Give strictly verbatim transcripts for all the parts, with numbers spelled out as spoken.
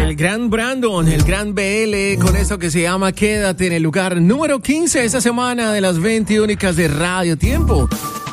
El gran Brandon, el gran B L, con esto que se llama Quédate, en el lugar número quince esta semana de las veinte únicas de Radio Tiempo.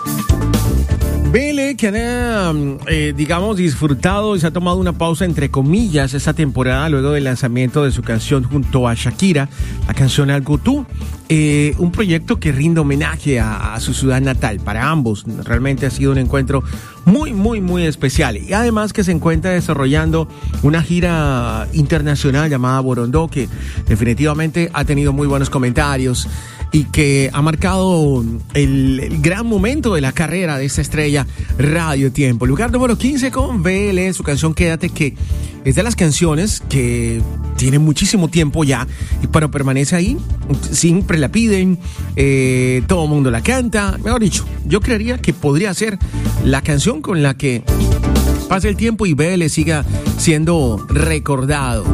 B L, que ha, eh, digamos, disfrutado y se ha tomado una pausa, entre comillas, esta temporada luego del lanzamiento de su canción junto a Shakira, la canción Algo Tú, eh, un proyecto que rinde homenaje a, a su ciudad natal. Para ambos realmente ha sido un encuentro muy, muy, muy especial, y además que se encuentra desarrollando una gira internacional llamada Borondó, que definitivamente ha tenido muy buenos comentarios y que ha marcado el, el gran momento de la carrera de esta estrella Radio Tiempo. Lugar número quince con B L, su canción Quédate, que es de las canciones que tiene muchísimo tiempo ya, pero permanece ahí, siempre la piden, eh, todo el mundo la canta. Mejor dicho, yo creería que podría ser la canción con la que pase el tiempo y B L siga siendo recordado.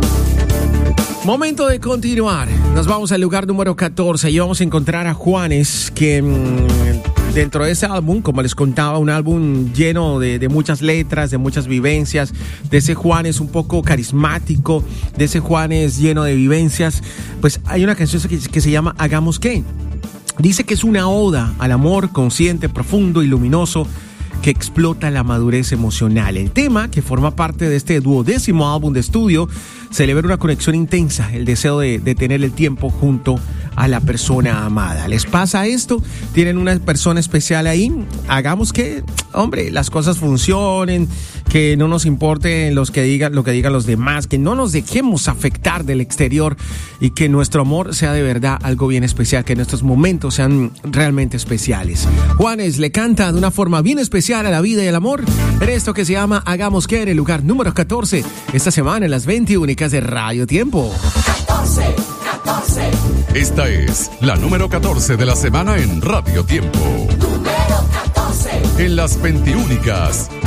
Momento de continuar. Nos vamos al lugar número catorce y vamos a encontrar a Juanes, que mmm, dentro de ese álbum, como les contaba, un álbum lleno de, de muchas letras, de muchas vivencias, de ese Juanes un poco carismático, de ese Juanes lleno de vivencias. Pues hay una canción que, que se llama Hagamos Qué. Dice que es una oda al amor consciente, profundo y luminoso, que explota la madurez emocional. El tema, que forma parte de este duodécimo álbum de estudio, celebra una conexión intensa, el deseo de, de tener el tiempo junto a la persona amada. ¿Les pasa esto? ¿Tienen una persona especial ahí? Hagamos que, hombre, las cosas funcionen, que no nos importe los que digan, lo que digan los demás, que no nos dejemos afectar del exterior y que nuestro amor sea de verdad algo bien especial, que nuestros momentos sean realmente especiales. Juanes le canta de una forma bien especial a la vida y al amor en esto que se llama Hagamos Que, en el lugar número catorce esta semana en las veinte únicas de Radio Tiempo. catorce, catorce. Esta es la número catorce de la semana en Radio Tiempo. Número catorce. En las veinte únicas